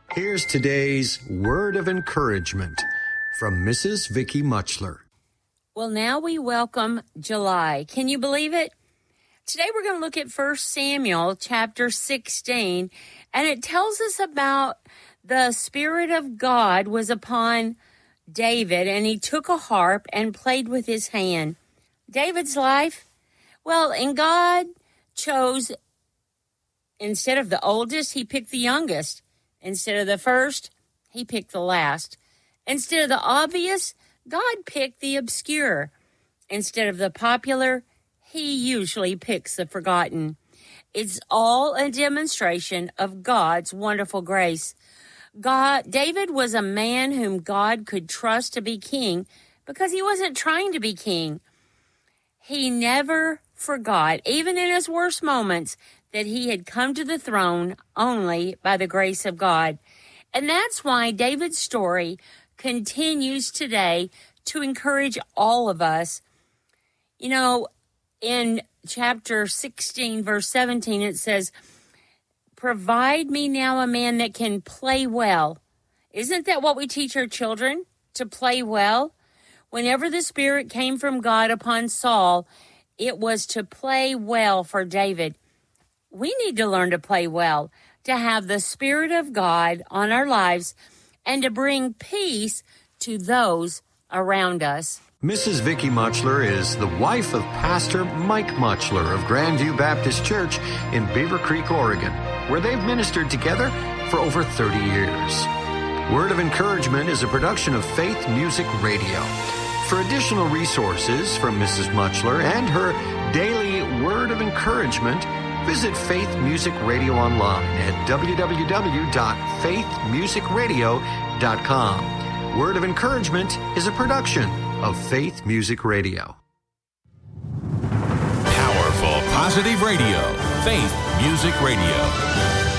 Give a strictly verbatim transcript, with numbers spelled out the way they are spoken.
Here's today's word of encouragement from Missus Vicky Muchler. Well, now we welcome July. Can you believe it? Today we're going to look at First Samuel chapter sixteen, and it tells us about the Spirit of God was upon David, and he took a harp and played with his hand. David's life? Well, and God chose, instead of the oldest, he picked the youngest. Instead of the first, he picked the last. Instead of the obvious, God picked the obscure. Instead of the popular, he usually picks the forgotten. It's all a demonstration of God's wonderful grace. God, David was a man whom God could trust to be king because he wasn't trying to be king. He never forgot, even in his worst moments, that he had come to the throne only by the grace of God. And that's why David's story continues today to encourage all of us. You know, in chapter sixteen, verse seventeen, it says, "Provide me now a man that can play well." Isn't that what we teach our children? To play well? Whenever the Spirit came from God upon Saul, it was to play well for David. We need to learn to play well, to have the Spirit of God on our lives, and to bring peace to those around us. Missus Vicky Muchler is the wife of Pastor Mike Muchler of Grandview Baptist Church in Beaver Creek, Oregon, where they've ministered together for over thirty years. Word of Encouragement is a production of Faith Music Radio. For additional resources from Missus Muchler and her daily Word of Encouragement, visit Faith Music Radio online at w w w dot faith music radio dot com. Word of Encouragement is a production of Faith Music Radio. Powerful, positive radio. Faith Music Radio.